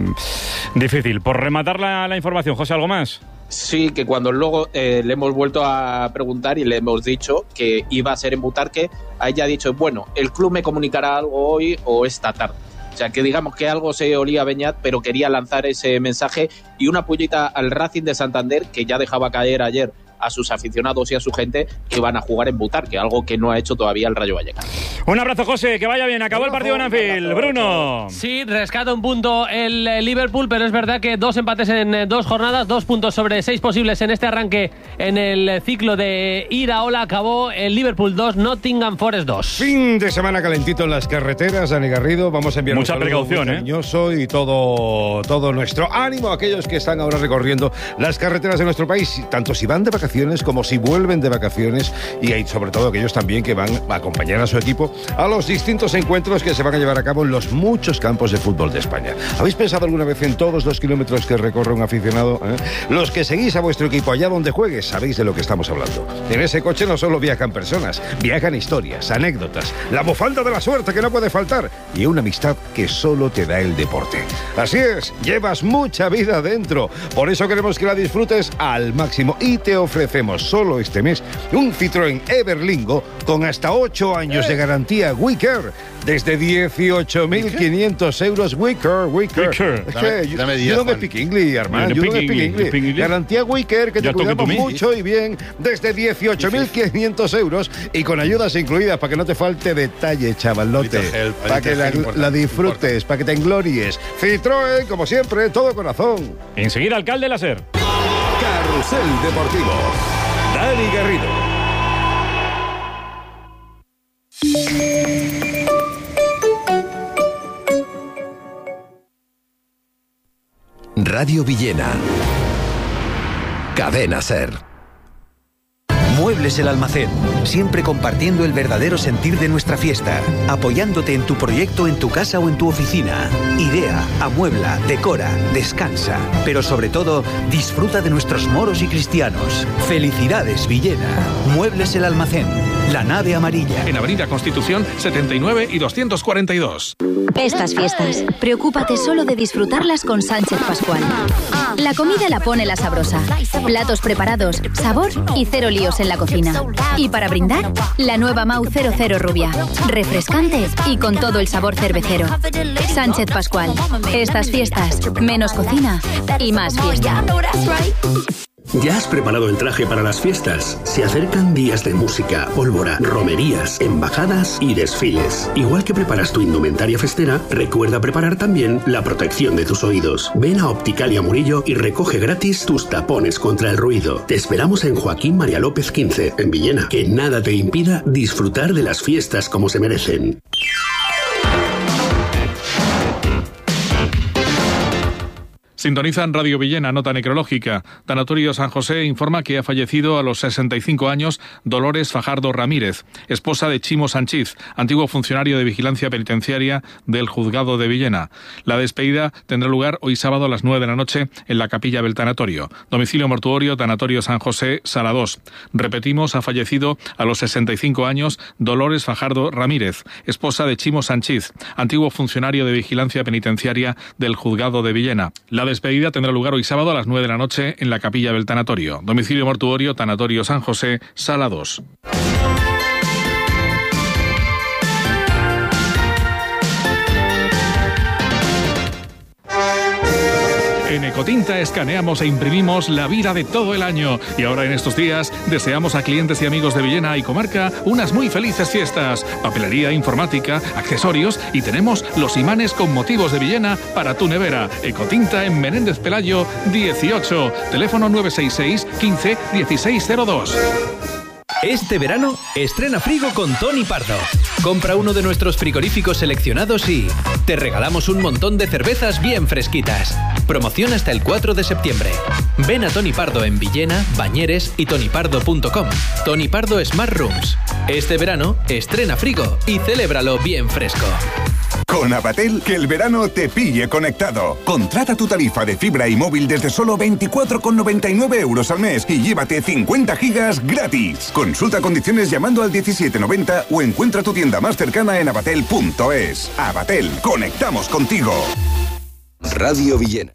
difícil. Por rematar la, la información, José, ¿algo más? Sí, que cuando luego eh, le hemos vuelto a preguntar y le hemos dicho que iba a ser en Butarque, a ella ha dicho, bueno, el club me comunicará algo hoy o esta tarde. O sea, que digamos que algo se olía a Beñat, pero quería lanzar ese mensaje y una pullita al Racing de Santander, que ya dejaba caer ayer a sus aficionados y a su gente que van a jugar en Butarque, algo que no ha hecho todavía el Rayo Vallecano. Un abrazo, José, que vaya bien. Acabó el partido en Anfield. Bruno. Sí, rescata un punto el Liverpool, pero es verdad que dos empates en dos jornadas, dos puntos sobre seis posibles en este arranque en el ciclo de Iraola. Acabó el Liverpool dos, Nottingham Forest dos. Fin de semana calentito en las carreteras, Dani Garrido. Vamos a enviar mucha un saludo precaución, muy cariñoso, ¿eh? Y todo, todo nuestro ánimo a aquellos que están ahora recorriendo las carreteras de nuestro país, tanto si van de vacaciones como si vuelven de vacaciones, y hay sobre todo aquellos también que van a acompañar a su equipo a los distintos encuentros que se van a llevar a cabo en los muchos campos de fútbol de España. ¿Habéis pensado alguna vez en todos los kilómetros que recorre un aficionado? ¿Eh? Los que seguís a vuestro equipo allá donde juegue, sabéis de lo que estamos hablando. En ese coche no solo viajan personas, viajan historias, anécdotas, la bufanda de la suerte que no puede faltar y una amistad que solo te da el deporte. Así es, llevas mucha vida dentro. Por eso queremos que la disfrutes al máximo y te ofrecemos solo este mes un Citroën Everlingo con hasta ocho años de garantía WeCare desde dieciocho mil quinientos euros. WeCare, WeCare. WeCare. Dame, you, dame you diez, don't Juan. speak English, Armand. You don't speak English. Garantía WeCare que te cuidamos mucho y bien desde dieciocho mil quinientos euros y con ayudas incluidas para que no te falte detalle, chavalote. Para que la, la disfrutes, para que te englories. Citroën, como siempre, todo corazón. Enseguida, alcalde Láser. Carrusel Deportivo. Dani Garrido. Radio Villena. Cadena SER. Mueve Muebles El Almacén, siempre compartiendo el verdadero sentir de nuestra fiesta, apoyándote en tu proyecto, en tu casa o en tu oficina. Idea, amuebla, decora, descansa, pero sobre todo, disfruta de nuestros moros y cristianos. ¡Felicidades, Villena! Muebles El Almacén, la nave amarilla. En Avenida Constitución setenta y nueve y doscientos cuarenta y dos. Estas fiestas, preocúpate solo de disfrutarlas con Sánchez Pascual. La comida la pone la sabrosa. Platos preparados, sabor y cero líos en la cocina. Y para brindar, la nueva Mau cero cero Rubia. Refrescante y con todo el sabor cervecero. Sánchez Pascual. Estas fiestas, menos cocina y más fiesta. ¿Ya has preparado el traje para las fiestas? Se acercan días de música, pólvora, romerías, embajadas y desfiles. Igual que preparas tu indumentaria festera, recuerda preparar también la protección de tus oídos. Ven a Opticalia Murillo y recoge gratis tus tapones contra el ruido. Te esperamos en Joaquín María López quince, en Villena. Que nada te impida disfrutar de las fiestas como se merecen. Sintonizan Radio Villena, nota necrológica. Tanatorio San José informa que ha fallecido a los sesenta y cinco años Dolores Fajardo Ramírez, esposa de Chimo Sanchiz, antiguo funcionario de vigilancia penitenciaria del Juzgado de Villena. La despedida tendrá lugar hoy sábado a las nueve de la noche en la capilla del tanatorio. Domicilio mortuorio, Tanatorio San José, Sala dos. Repetimos, ha fallecido a los sesenta y cinco años Dolores Fajardo Ramírez, esposa de Chimo Sanchiz, antiguo funcionario de vigilancia penitenciaria del Juzgado de Villena. La despedida tendrá lugar hoy sábado a las nueve de la noche en la capilla del tanatorio. Domicilio mortuorio, Tanatorio San José, Sala dos. En Ecotinta escaneamos e imprimimos la vida de todo el año. Y ahora en estos días deseamos a clientes y amigos de Villena y comarca unas muy felices fiestas. Papelería, informática, accesorios y tenemos los imanes con motivos de Villena para tu nevera. Ecotinta en Menéndez Pelayo dieciocho. Teléfono nueve seis seis, quince, dieciséis cero dos. Este verano, estrena frigo con Tony Pardo. Compra uno de nuestros frigoríficos seleccionados y te regalamos un montón de cervezas bien fresquitas. Promoción hasta el cuatro de septiembre. Ven a Tony Pardo en Villena, Bañeres y tony pardo punto com. Tony Pardo Smart Rooms. Este verano, estrena frigo y celébralo bien fresco. Con Avatel, que el verano te pille conectado. Contrata tu tarifa de fibra y móvil desde solo veinticuatro con noventa y nueve euros al mes y llévate cincuenta gigas gratis. Consulta condiciones llamando al diecisiete noventa o encuentra tu tienda más cercana en avatel punto es. Avatel, conectamos contigo. Radio Villena.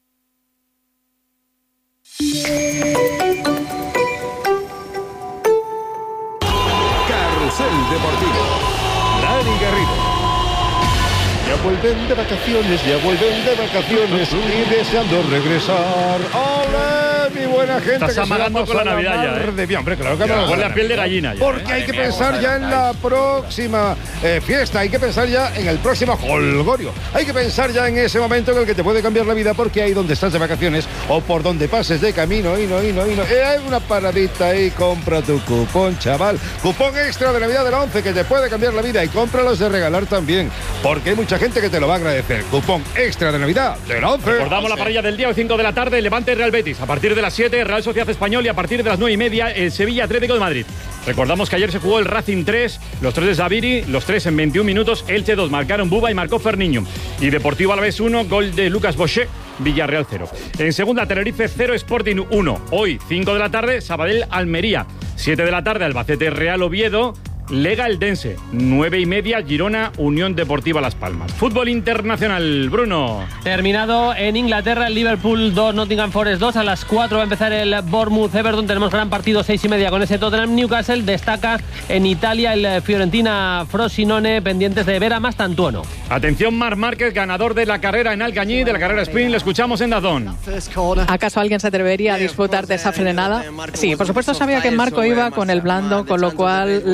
Carrusel Deportivo. Dani Garrido. Ya vuelven de vacaciones, ya vuelven de vacaciones y deseando regresar. ¡Hola, mi buena gente! Estás amagando con la Navidad ya, ¿eh? De bien, hombre, claro que ya, no. Con la piel de gallina ya. Porque ¿eh? hay que pensar ya en la próxima eh, fiesta, hay que pensar ya en el próximo jolgorio. Hay que pensar ya en ese momento en el que te puede cambiar la vida, porque ahí donde estás de vacaciones o por donde pases de camino, y no, y no, y no. Eh, hay una paradita ahí, compra tu cupón, chaval. Cupón extra de Navidad de la once que te puede cambiar la vida y cómpralos de regalar también, porque hay mucha gente que te lo va a agradecer. Cupón extra de Navidad de la once. Recordamos la parrilla del día, hoy cinco de la tarde, Levante Real Betis. A partir de las siete, Real Sociedad Español, y a partir de las nueve y media, el Sevilla Atlético de Madrid. Recordamos que ayer se jugó el Racing tres, los tres de Zaviri, los tres en veintiún minutos, Elche dos, marcaron Buba y marcó Ferniño. Y Deportivo Alavés uno, gol de Lucas Bochet, Villarreal cero. En segunda, Tenerife cero, Sporting uno. Hoy, cinco de la tarde, Sabadell Almería. siete de la tarde, Albacete Real Oviedo. Lega Eldense, nueve y media, Girona, Unión Deportiva Las Palmas. Fútbol internacional, Bruno. Terminado en Inglaterra, el Liverpool dos, Nottingham Forest dos. A las cuatro va a empezar el Bournemouth Everton. Tenemos gran partido, seis y media con ese Tottenham Newcastle. Destaca en Italia el Fiorentina Frosinone, pendientes de ver a Mastantuono. Atención, Marc Márquez, ganador de la carrera en Alcañiz, de la carrera sprint. Le escuchamos en Dazón. ¿Acaso alguien se atrevería a disfrutar de esa frenada? Sí, por supuesto sabía que Marco iba con el blando, con lo cual la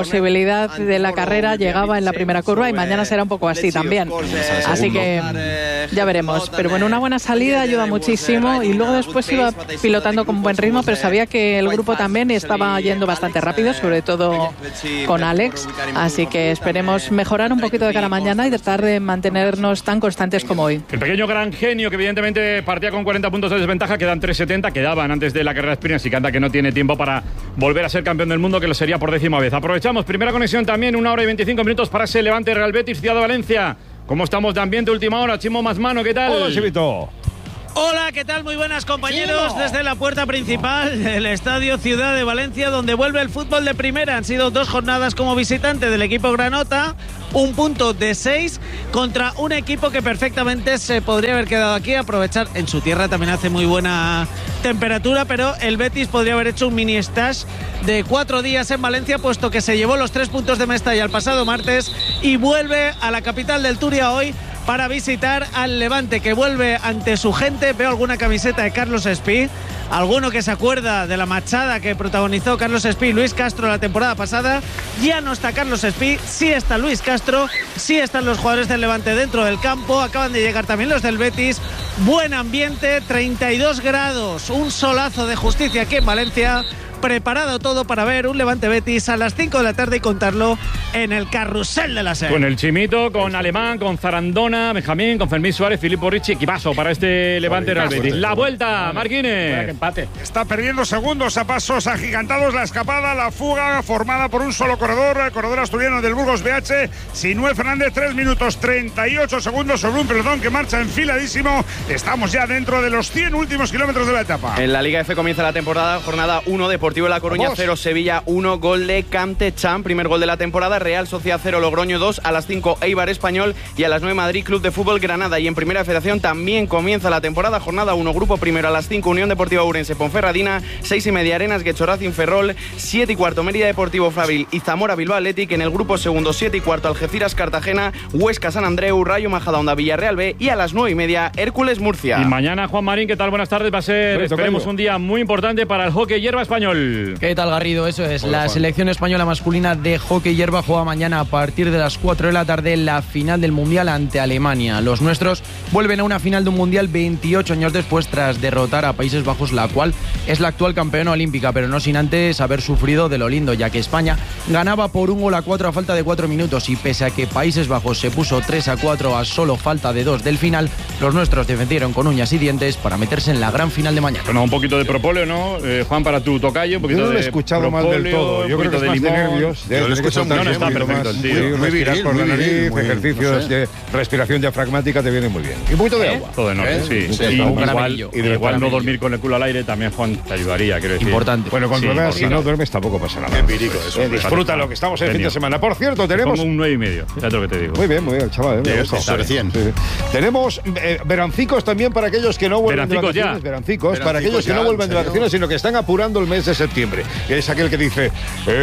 posibilidad de la carrera llegaba en la primera curva y mañana será un poco así también. Así que ya veremos. Pero bueno, una buena salida ayuda muchísimo y luego después iba pilotando con buen ritmo, pero sabía que el grupo también estaba yendo bastante rápido, sobre todo con Alex. Así que esperemos mejorar un poquito de cara a mañana y tratar de mantenernos tan constantes como hoy. El pequeño gran genio que evidentemente partía con cuarenta puntos de desventaja, quedan tres setenta, quedaban antes de la carrera sprint, así que anda que no tiene tiempo para volver a ser campeón del mundo, que lo sería por décima vez. Aprovechamos, primera conexión también, una hora y veinticinco minutos para ese Levante Real Betis, Ciudad de Valencia. ¿Cómo estamos de ambiente última hora? Chimo Mazmano, ¿qué tal? Hola, Chivito. Hola, ¿qué tal? Muy buenas, compañeros. Desde la puerta principal del Estadio Ciudad de Valencia, donde vuelve el fútbol de primera. Han sido dos jornadas como visitante del equipo granota, un punto de seis contra un equipo que perfectamente se podría haber quedado aquí, aprovechar. En su tierra también hace muy buena temperatura, pero el Betis podría haber hecho un mini stage de cuatro días en Valencia, puesto que se llevó los tres puntos de Mestalla el pasado martes y vuelve a la capital del Turia hoy para visitar al Levante, que vuelve ante su gente. Veo alguna camiseta de Carlos Espí, alguno que se acuerda de la machada que protagonizó Carlos Espí y Luis Castro la temporada pasada. Ya no está Carlos Espí, sí está Luis Castro, sí están los jugadores del Levante dentro del campo, acaban de llegar también los del Betis. Buen ambiente, treinta y dos grados, un solazo de justicia aquí en Valencia. Preparado todo para ver un Levante Betis a las cinco de la tarde y contarlo en el Carrusel de la SER. Con el Chimito, con Alemán, con Zarandona, Benjamín, con Fermín Suárez, Filippo Ricci, equipazo para este Levante Real Betis. La vuelta, Marquines. Empate. Está perdiendo segundos a pasos agigantados la escapada, la fuga formada por un solo corredor, el corredor asturiano del Burgos B H, Sinuel Fernández, tres minutos treinta y ocho segundos sobre un pelotón que marcha enfiladísimo. Estamos ya dentro de los cien últimos kilómetros de la etapa. En la Liga F comienza la temporada, jornada uno, Deportivo de La Coruña cero, Sevilla uno, gol de Camtechan, primer gol de la temporada. Real Sociedad cero, Logroño dos, a las cinco Eibar Español y a las nueve Madrid Club de Fútbol Granada. Y en Primera Federación también comienza la temporada, jornada uno, grupo primero, a las cinco Unión Deportiva Ourense Ponferradina, seis y media Arenas Guecho Racing Ferrol, siete y cuarto Mérida Deportivo Fabril y Zamora Bilbao Athletic. En el grupo segundo, siete y cuarto Algeciras Cartagena, Huesca San Andreu, Rayo Majadahonda Villarreal B y a las nueve y media Hércules Murcia. Y mañana, Juan Marín, ¿qué tal? Buenas tardes, va a ser, Bueno, esperemos, un día muy importante para el hockey hierba español. ¿Qué tal, Garrido? Eso es, Hola, la Juan. selección española masculina de hockey hierba juega mañana a partir de las cuatro de la tarde la final del Mundial ante Alemania. Los nuestros vuelven a una final de un Mundial veintiocho años después tras derrotar a Países Bajos, la cual es la actual campeona olímpica, pero no sin antes haber sufrido de lo lindo, ya que España ganaba por un gol a cuatro a falta de cuatro minutos y pese a que Países Bajos se puso tres a cuatro a solo falta de dos del final, los nuestros defendieron con uñas y dientes para meterse en la gran final de mañana. Bueno, un poquito de propóleo, ¿no? Eh, Juan, para tu tocayo, un poquito Yo no lo he de escuchado mal del todo. Yo creo que es más de nervios. Yo lo escucho muy No, no, bien, está muy perfecto más- el tío. muy- Sí, muy respirar viril, por la muy nariz, viril, muy- ejercicios no sé. de respiración diafragmática te vienen muy bien. Y un poquito de agua. Todo en orden, ¿Eh? sí. Sí, Sí, un igual, caramelillo. igual, igual no dormir con el culo al aire también, Juan, te ayudaría, quiero decir. Importante. Bueno, cuando Sí, veas, si importante. no duermes tampoco pasa nada. Qué pirico eso. Eh, disfruta lo que estamos en el fin de Genio. semana. Por cierto, tenemos... Como un nueve y medio, fíjate lo que te digo. Muy bien, muy bien, chaval. eh, me Bien, gusta. sobre cien. Sí, sí. Tenemos eh, verancicos también para aquellos que no vuelven de Verancicos ya. vacaciones. Verancicos, para Verancicos aquellos que ya, no vuelven ¿en de serio? vacaciones, sino que están apurando el mes de septiembre. Que es aquel que dice: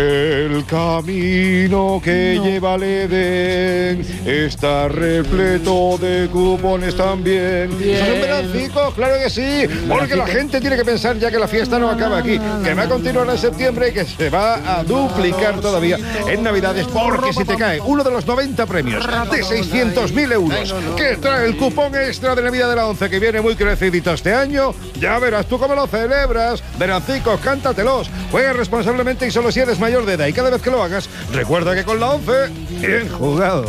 el camino que lleva al Edén está repleto de cupones también. ¿Son verancicos? Claro que sí. Porque la gente tiene que pensar ya que la fiesta no acaba aquí, que va a continuar en septiembre y que se va a duplicar todavía en Navidades, porque si te cae uno de los noventa premios de seiscientos mil euros que trae el cupón extra de Navidad de la once, que viene muy crecidito este año, ya verás tú cómo lo celebras. Verancicos, cántatelos, juega responsablemente y solo si eres mayor de edad, y cada vez que lo hagas, recuerda que con la once, bien jugado.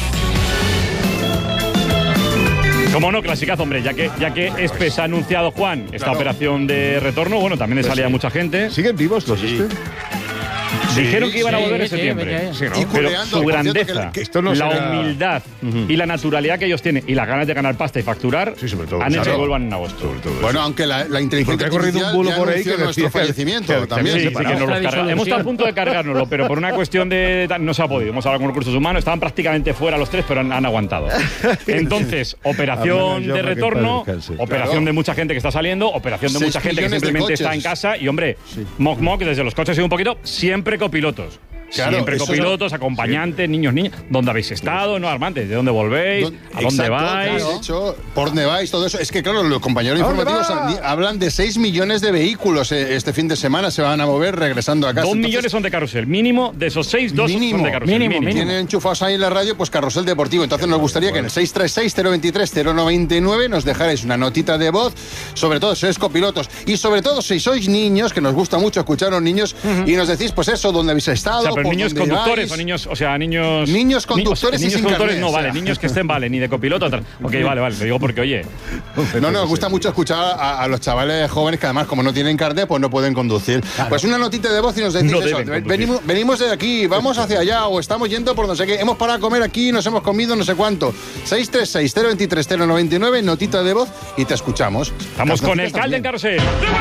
Como no, clasicazo, hombre, ya que, ya que Espes ha anunciado, Juan, esta Claro. operación de retorno, bueno, también le Pues salía sí. mucha gente. ¿Siguen vivos los este? Dijeron que iban a sí, volver en sí, septiembre. sí, ¿no? Y Pero culeando, su por cierto, grandeza, que- que esto no la será- humildad y la naturalidad que ellos tienen y las ganas de ganar pasta y facturar Sí, sobre todo. han hecho Claro. que vuelvan en agosto. Bueno, aunque la, la inteligencia Porque ha corrido un artificial bulo ya por ahí anunció que nuestro decía- fallecimiento que- que también. Sí, sí, separado. que nos los Otra carga- Hemos estado a disolución. punto de cargárnoslo, pero por una cuestión de... No se ha podido. Hemos hablado con recursos humanos, estaban prácticamente fuera los tres, pero han, han aguantado. Entonces, operación Hablamos ya de para que retorno, paz descanse. operación Claro. de mucha gente que está saliendo, operación de Seis mucha gente que millones de simplemente coches. está en casa y, hombre, moc moc desde los coches y un poquito, siempre copilotos. Claro, Siempre eso copilotos, no- acompañantes, niños, niñas. ¿Dónde habéis estado? ¿No, Armantes? ¿De dónde volvéis? ¿A dónde Exacto, vais? claro, de hecho, ¿por dónde vais? Todo eso. Es que, claro, los compañeros ¿A dónde informativos va? hablan de seis millones de vehículos eh, este fin de semana se van a mover regresando a casa. Dos Entonces, millones son de carrusel. Mínimo de esos seis, dos mínimo, son de carrusel. mínimo, mínimo. Tienen enchufados ahí en la radio, pues Carrusel Deportivo. Entonces nos gustaría que en el seis tres seis, cero dos tres, cero nueve nueve nos dejarais una notita de voz, sobre todo si sois copilotos y sobre todo si sois niños, que nos gusta mucho escuchar a los niños, y nos decís, pues eso, dónde habéis estado, O sea, pero por niños dónde conductores vais. o niños, o sea, niños... Niños conductores ni- o sea, y sin niños conductores carnet, no, o sea. vale, niños que estén, vale, ni de copiloto. tal. Ok, vale, vale, lo digo porque, oye... No, no, nos gusta mucho escuchar a, a los chavales jóvenes que además, como no tienen carnet, pues no pueden conducir. Pues una notita de voz y nos decís No eso. deben conducir. Venimos, venimos de aquí, vamos hacia allá, o estamos yendo por no sé qué. Hemos parado a comer aquí, nos hemos comido no sé cuánto. seis tres seis, cero dos tres, cero nueve nueve, notita de voz y te escuchamos. Estamos con el Calde en carrusel.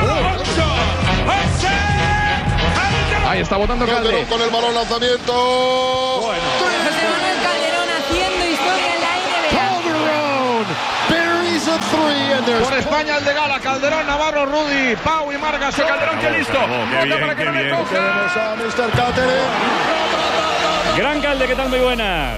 Ahí está votando Calde. Con el balón lanzamiento. José Manuel Calderón haciendo historia en la N B A. Por España el de Gala, Calderón, Navarro, Rudy, Pau y Margas. Calderón que listo. Bota para que no le coja. Gran Calde, ¿qué tal? Muy buenas.